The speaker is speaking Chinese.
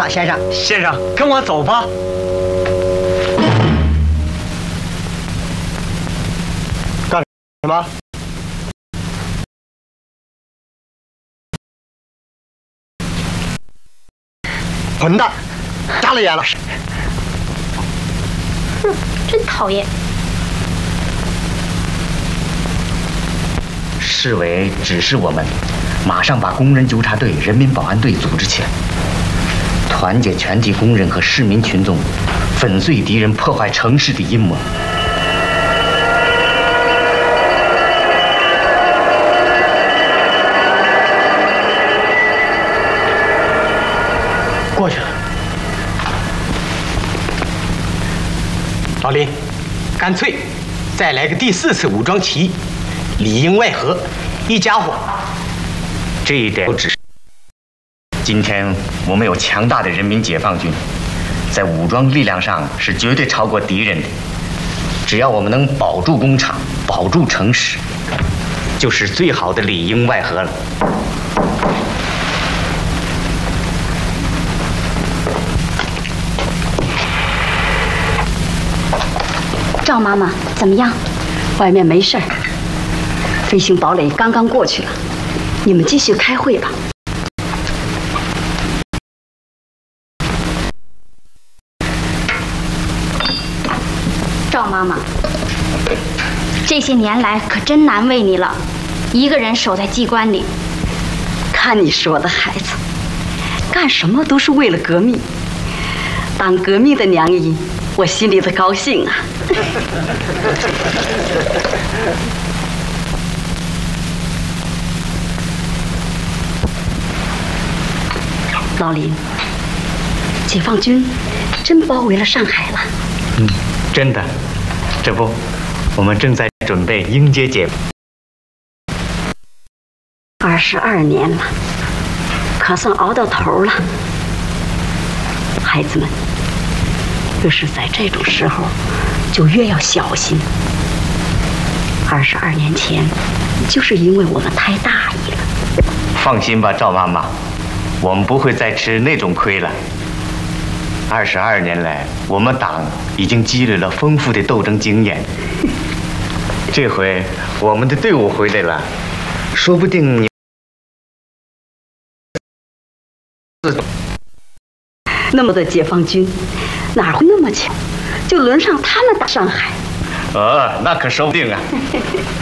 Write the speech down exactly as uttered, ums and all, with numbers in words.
了，先生。 先生，跟我走吧。 干什么？混蛋，瞎了眼了！ 哼，真讨厌。 市委指示我们，马上把工人纠察队、人民保安队组织起来，团结全体工人和市民群众，粉碎敌人破坏城市的阴谋。 过去了。 老林，干脆再来个第四次武装起义，里应外合，一家伙。 这一点都只是。今天我们有强大的人民解放军，在武装力量上是绝对超过敌人的。只要我们能保住工厂，保住城市，就是最好的里应外合了。 赵妈妈怎么样？ 外面没事儿，飞行堡垒刚刚过去了，你们继续开会吧。 赵妈妈，这些年来可真难为你了，一个人守在机关里。 看你说的，孩子，干什么都是为了革命。当革命的娘姨，我心里的高兴啊！老林，解放军真包围了上海了。 嗯，真的。这不，我们正在准备迎接解放。 二十二年了，可算熬到头了。孩子们，越是在这种时候，就越要小心。二十二年前，就是因为我们太大意了。 放心吧，赵妈妈，我们不会再吃那种亏了。二十二年来，我们党已经积累了丰富的斗争经验。这回我们的队伍回来了，说不定你那么多解放军，哪会那么巧，就轮上他们打上海？ 呃，那可说不定啊。